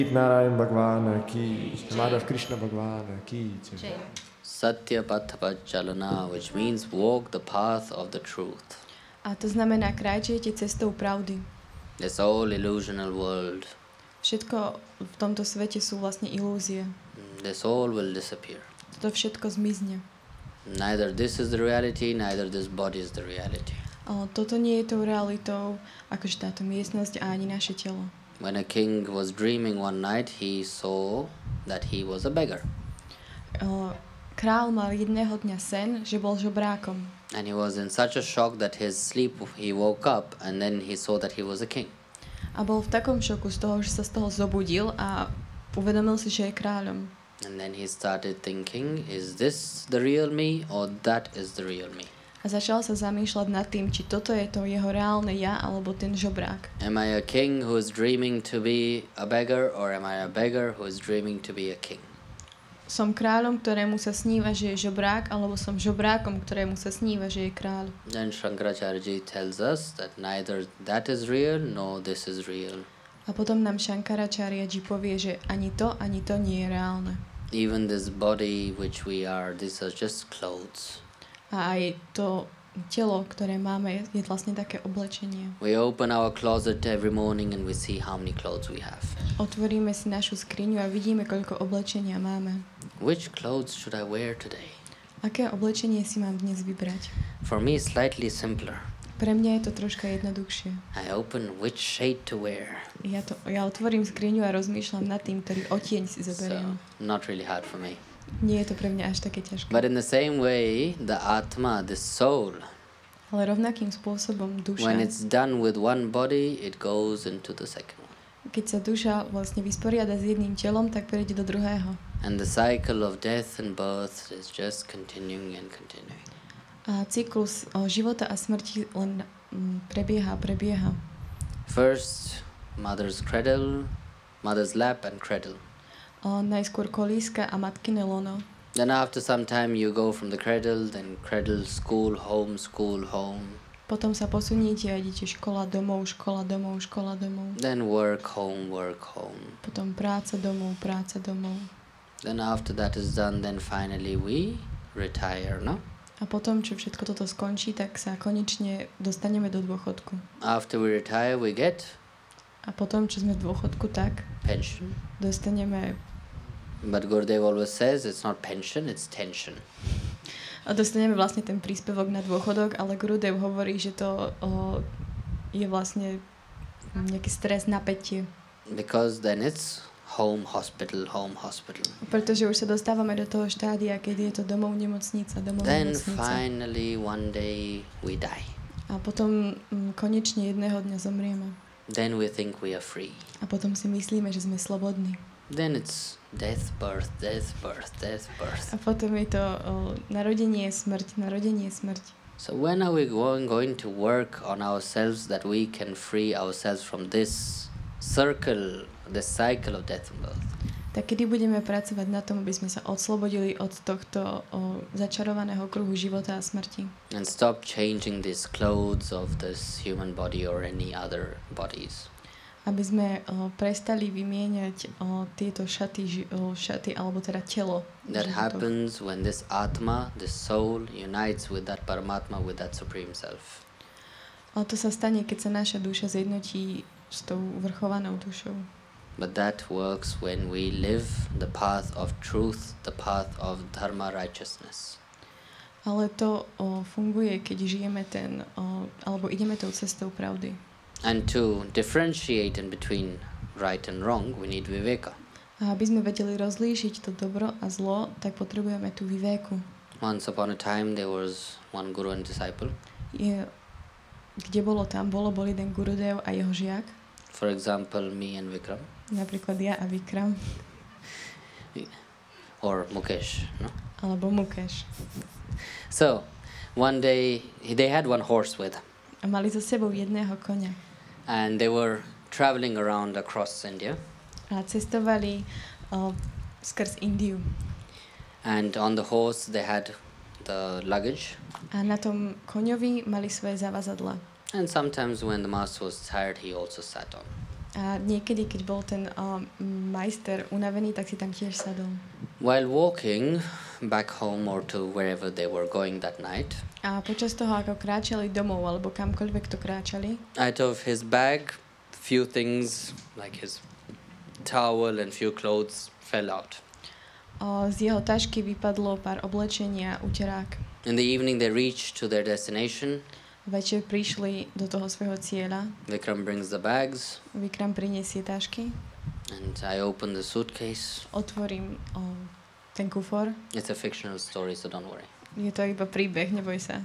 Narayan Bhagwan ki, Madhav Krishna Bhagwan ki. Satya Patha Chalana, which means walk the path of the truth. A to znamená kráčajte cestou pravdy. This all illusional world. Všetko v tomto svete sú vlastne ilúzie. This all will disappear. Toto všetko zmizne. Neither this is the reality, neither this body is the reality. Toto nie je tou realitou, akože táto miestnosť a ani naše telo. When a king was dreaming one night, he saw that he was a beggar. Král mal jedného dňa sen, že bol žobrákom. And he was in such a shock that his sleep, he woke up and then he saw that he was a king. A bol v takom šoku z toho, že sa z toho zobudil a uvedomil si, že je kráľom. And then he started thinking, is this the real me or that is the real me? A začal sa zamýšľať nad tým, či toto je to jeho reálne ja, alebo ten žobrák. Am I a king who is dreaming to be a beggar, or am I a beggar who is dreaming to be a king? Som kráľom, ktorému sa sníva, že je žobrák, alebo som žobrákom, ktorému sa sníva, že je kráľ. Then Shankaracharya tells us that neither that is real, nor this is real. A potom nám Shankaracharyaji povie, že ani to nie je reálne. Even this body which we are, these are just clothes. A aj to telo, ktoré máme, je vlastne také oblečenie. We open our closet every morning and we see how many clothes we have. Otvoríme si našu skriňu a vidíme, koľko oblečenia máme. Which clothes should I wear today? Aké oblečenie si mám dnes vybrať? For me, slightly simpler. Pre mňa je to troška jednoduchšie. I open which shade to wear. Ja otvorím skriňu a rozmýšľam nad tým, ktorý odtieň si So, zoberiem. not really hard for me. Nie je to pre mňa až také ťažké. But in the same way, the Atma, the soul, Ale rovnakým spôsobom duša, when it's done with one body, it goes into the second one. keď sa duša vlastne vysporiada s jedným telom, tak prejde do druhého. And the cycle of death and birth is just continuing and continuing. A cyklus života a smrti len prebieha. First, mother's cradle, mother's lap and cradle. Najskôr kolíska a matkine lono. Then after some time you go from the cradle, then cradle, school, home, school, home. Potom sa posuniete a idete škola domov, škola domov, škola domov. Then work, home, work, home. Potom práca domov, práca domov. Then after that is done, then finally we retire, no? A potom, čo všetko toto skončí, tak sa konečne dostaneme do dôchodku. After we retire, we get A potom, čo sme v dôchodku, tak pension. dostaneme But Gurudev always says it's not pension, it's tension. A dostaneme vlastne ten príspevok na dôchodok, ale Gurudev hovorí, že to je vlastne nejaký stres, napätie. Because then it's home, hospital, home, hospital. Pretože už sa dostávame do toho štádia, keď je to domov, nemocnica, domov, Then nemocnica. finally one day we die. A potom konečne jedného dňa zomrieme. Then we think we are free. A potom si myslíme, že sme slobodní. Then it's death, birth, death, birth, death, birth. A potom je to narodenie, smrť, narodenie, smrť. So when are we going to work on ourselves that we can free ourselves from this circle, this cycle of death and birth? Tak kedy budeme pracovať na tom, aby sme sa oslobodili od tohto začarovaného kruhu života a smrti? And stop changing these clothes of this human body or any other bodies. Aby sme prestali vymieňať tieto šaty alebo teda telo. That životov. happens when this Atma, this soul, unites with that Paramatma, with that Supreme Self. Ale to sa stane, keď sa naša duša zjednotí s tou vrchovanou dušou. But that works when we live the path of truth, the path of dharma, righteousness. Ale to funguje, keď žijeme alebo ideme tou cestou pravdy. And to differentiate in between right and wrong, we need viveka. A aby sme vedeli rozlíšiť to dobro a zlo, tak potrebujeme tú vivéku. Once upon a time there was one guru and disciple. Kde bolo, tam bol jeden Gurudev a jeho žiak. For example, me and Vikram. Napríklad ja a Vikram. Or Mukesh, no? Alebo Mukesh. So, one day, they had one horse with them. A mali so sebou jedného koňa. And they were traveling around across India. A cestovali skrz Indiu. And on the horse they had the luggage. A na tom koňovi mali svoje zavazadla. And sometimes when the master was tired, he also sat on. A niekedy, keď bol ten majster unavený, tak si tam tiež sadol. While walking back home or to wherever they were going that night, A počas toho, ako kráčali domov, alebo kamkoľvek to kráčali, out of his bag, few things like his towel and few clothes fell out. z jeho tašky vypadlo pár oblečenia, uterák. In the evening, they reached to their destination. Večer prišli do toho svojho cieľa. Vikram brings the bags, Vikram prinesie tašky. and I open the suitcase. Otvorím ten kufor. It's a fictional story, so don't worry. Je to iba príbeh, neboj sa.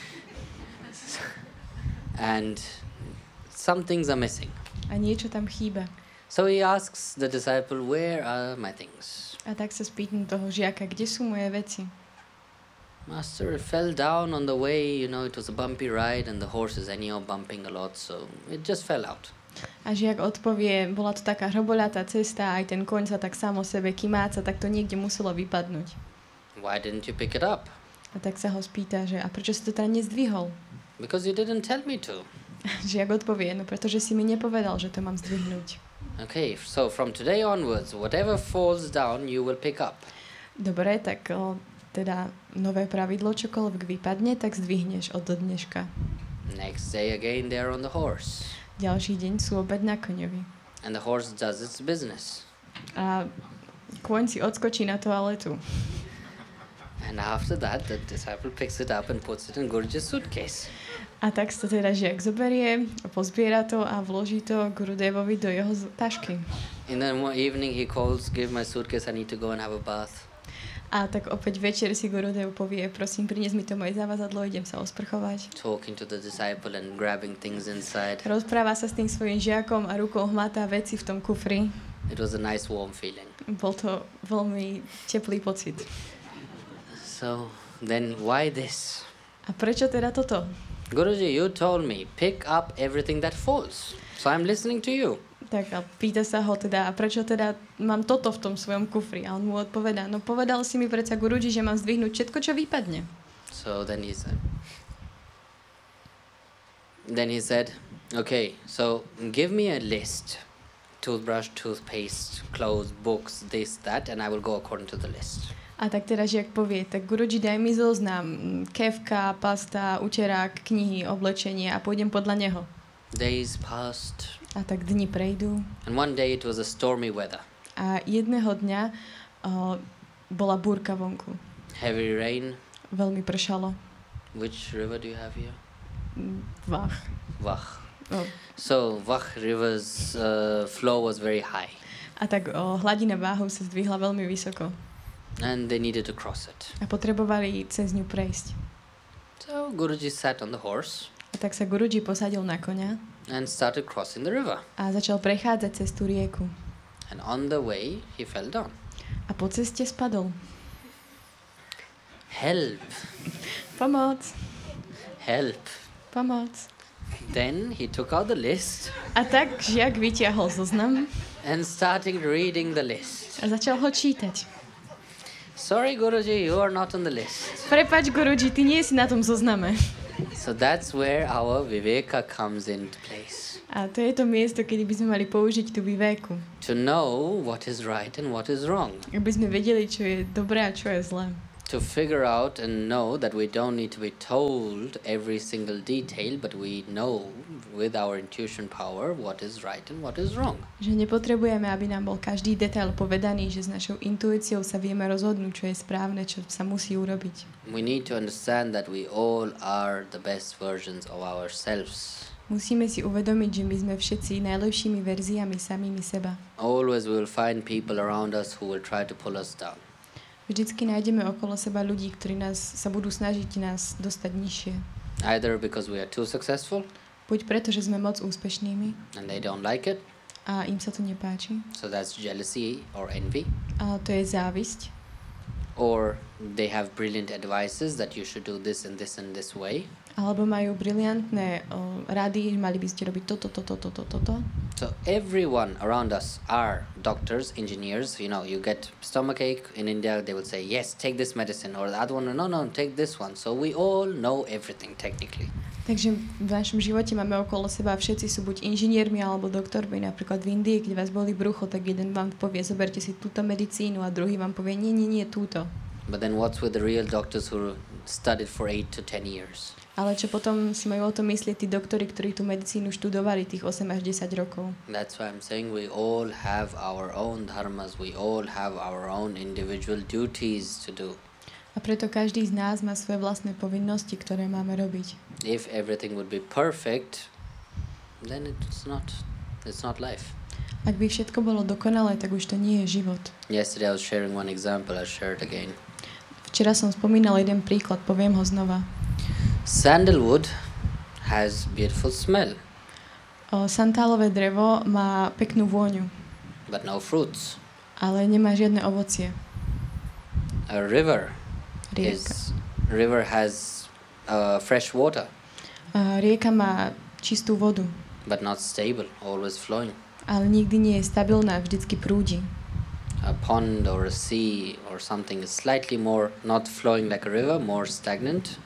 And some things are missing. A niečo tam chýba. So he asks the disciple, "Where are my things?" A tak sa spýtam toho žiaka, kde sú moje veci? Master, it fell down on the way, you know, it was a bumpy ride and the horse is anyhow bumping a lot, so it just fell out. A žiak odpovie, bola to taká hroboľatá cesta, aj ten koň sa tak sám o sebe kymáca, tak to niekde muselo vypadnúť. Why didn't you pick it up? A tak sa ho spýta, že a prečo si to teda nezdvihol? Because you didn't tell me to. Žiak odpovie, no pretože si mi nepovedal, že to mám zdvihnúť. Okay, so from today onwards, whatever falls down, you will pick up. Dobre, tak teda nové pravidlo, čokoľvek vypadne, tak zdvihneš od dneška. Next day again, they're on the horse. Ďalší deň sú obed na koňovi. And the horse does its business. A kôň si odskočí na toaletu. And after that, the disciple picks it up and puts it in Guruji's suitcase. A tak sa teda žiak zoberie, pozbiera to a vloží to Gurudevovi do jeho tašky. In the evening, he calls, "Give my suitcase, I need to go and have a bath." A tak opäť večer si Gurudev povie, prosím, prinies mi to moje zavazadlo, idem sa osprchovať. Talking to the disciple and grabbing things inside. Rozpráva sa s tým svojím žiakom a rukou hmatá veci v tom kufri. It was a nice warm feeling. Bol to veľmi teplý pocit. So then why this? A prečo teda toto? Guruji, you told me, pick up everything that falls. So I'm listening to you. Tak a pýta sa ho teda, a prečo teda mám toto v tom svojom kufri? A on mu odpovedá, no povedal si mi predsa Guruji, že mám zdvihnúť všetko, čo vypadne. So then he said, okay, so give me a list. Toothbrush, toothpaste, clothes, books, this, that, and I will go according to the list. A tak teda žiak povie, tak Guruji, daj mi zoznam, kefka, pasta, uterák, knihy, oblečenie a pôjdem podľa neho. Days passed. A tak dni prejdú. And one day it was a stormy weather. A jedného dňa bola búrka vonku. Heavy rain. Veľmi pršalo. Which river do you have here? Vach. Vach. Oh. So Vach river's flow was very high. A tak hladina Váhu sa zdvihla veľmi vysoko. And they needed to cross it. A potrebovali cez ňu prejsť. So Guruji sat on the horse. A tak sa Guruji posadil na koňa. And started crossing the river. A začal prechádzať cez tú rieku. And on the way, he fell down. A po ceste spadol. Help! Pomoc! Help! Pomoc! Then he took out the list. A tak žiak vytiahol zoznam. And started reading the list. A začal ho čítať. Sorry, Guruji, you are not on the list. Prepáč, Guruji, ty nie si na tom zozname. So that's where our viveka comes into place. A to je to miesto, kedy by sme mali použiť tú vivéku. To know what is right and what is wrong. Aby sme vedeli, čo je dobré a čo je zlé. To figure out and know that we don't need to be told every single detail, but we know with our intuition power what is right and what is wrong. Že nepotrebujeme, aby nám bol každý detail povedaný, že s našou intuíciou sa vieme rozhodnúť, čo je správne, čo sa musí urobiť. We need to understand that we all are the best versions of ourselves. Musíme si uvedomiť, že my sme všetci najlepšími verziami samými seba. Always we will find people around us who will try to pull us down. Vždycky nájdeme okolo seba ľudí, ktorí sa budú snažiť nás dostať nižšie. Either because we are too successful. Buď preto, že sme moc úspešnými. And they don't like it. A im sa to nepáči. So that's jealousy or envy. A to je závisť. Or they have brilliant advices that you should do this and this and this way. Alebo majú briliantné rady, mali by ste robiť toto. So everyone around us are doctors, engineers. You know, you get stomachache in India, they will say, yes, take this medicine. Or the other one, no, take this one. So we all know everything technically. Takže v našom živote máme okolo seba, všetci sú buď inžiniermi alebo doktormi. Napríklad v Indii, keď vás boli brucho, tak jeden vám povie, zoberte si túto medicínu a druhý vám povie, nie, túto. But then what's with the real doctors who studied for 8 to 10 years? Ale čo potom si majú o tom myslieť tí doktori, ktorí tú medicínu študovali tých 8 až 10 rokov? That's why I'm saying we all have our own dharmas, we all have our own individual duties to do. A preto každý z nás má svoje vlastné povinnosti, ktoré máme robiť. If everything would be perfect, then it's not life. Ak by všetko bolo dokonalé, tak už to nie je život. Yesterday I was sharing one example, I'll share it again. Včera som spomínal jeden príklad, poviem ho znova. Sandalwood has beautiful smell, Santálové drevo má peknú vôňu, but no fruits. ale nemá žiadne ovocie. A river has fresh water, Rieka má čistú vodu, but not stable, always flowing. ale nikdy nie je stabilná, vždycky prúdi. A pond or a sea or something is slightly more not flowing like a river, more stagnant.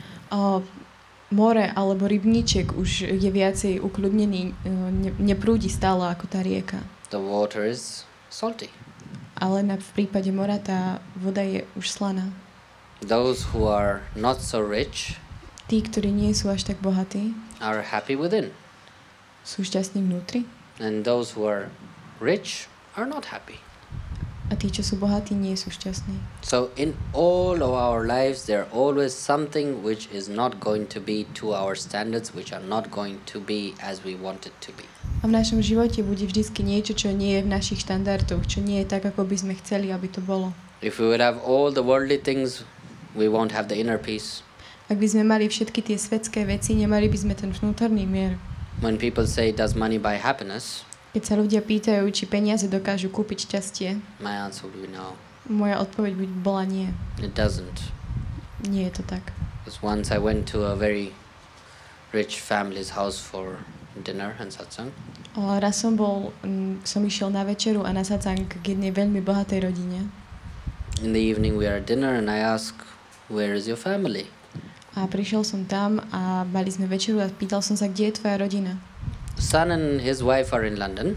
More alebo rybníček už je viacej ukľudnený, neprúdi stále ako tá rieka. The water is salty. Ale v prípade mora tá voda je už slaná. Those who are not so rich Tí, ktorí nie sú až tak bohatí, are happy within, sú šťastní vnútri. and those who are rich are not happy. A tí, čo sú bohatí, nie sú šťastní. So in all of our lives there always something which is not going to be to our standards, which are not going to be as we want it to be. A v našom živote bude vždycky niečo, čo nie je v našich štandardoch, čo nie je tak, ako by sme chceli, aby to bolo. If we would have all the worldly things, we won't have the inner peace. Ak by sme mali všetky tie svetské veci, nemali by sme ten vnútorný mier. When people say, does money buy happiness? Keď sa ľudia pýtajú, či peniaze dokážu kúpiť šťastie, My answer would be no. moja odpoveď by bola nie. It doesn't. Nie je to tak. Because once I went to a very rich family's house for dinner and satsang. Raz som išiel na večeru a na satsang k jednej veľmi bohatej rodine. In the evening we are at dinner and I ask, where is your family? A prišiel som tam a mali sme večeru a pýtal som sa, kde je tvoja rodina. Son and his wife are in London.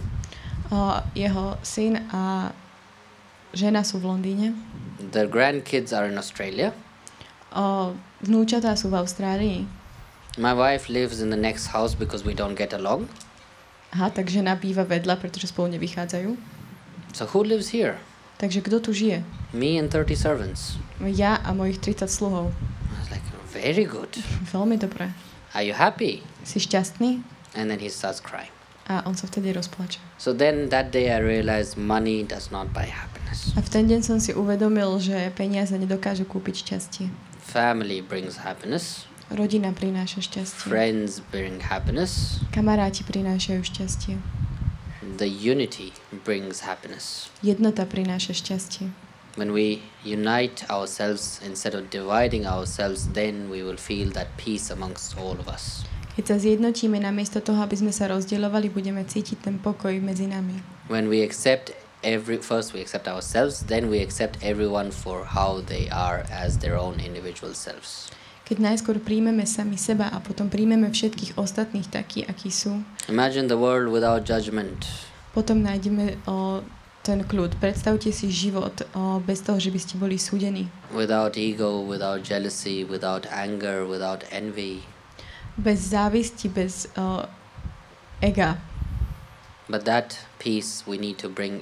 Jeho syn a žena sú v Londýne. Their grandkids are in Australia. Vnúčatá sú v Austrálii. My wife lives in the next house because we don't get along. Aha, tak žena býva vedľa, pretože spolu nevychádzajú. So who lives here? Takže kto tu žije? Me and 30 servants. Ja a mojich 30 sluhov. I was like, very good. Veľmi dobré. Are you happy? Si šťastný? And then he starts crying. A on sa vtedy rozplače. So then that day I realized money does not buy happiness. A v ten deň som si uvedomil, že peniaze nedokážu kúpiť šťastie. Family brings happiness. Rodina prináša šťastie. Friends bring happiness. Kamaráti prinášajú šťastie. The unity brings happiness. Jednota prináša šťastie. When we unite ourselves instead of dividing ourselves, then we will feel that peace amongst all of us. Keď sa zjednotíme namiesto toho, aby sme sa rozdielovali, budeme cítiť ten pokoj medzi nami. When we accept first we accept ourselves, then we accept everyone for how they are as their own individual selves. Keď najskôr príjmeme sami seba a potom príjmeme všetkých ostatných takí, akí sú. Imagine the world without judgment. Potom nájdeme ten kľud. Predstavte si život bez toho, že by ste boli súdení. Without ego, without jealousy, without anger, without envy. Bez závisti, bez ega. But that peace we need to bring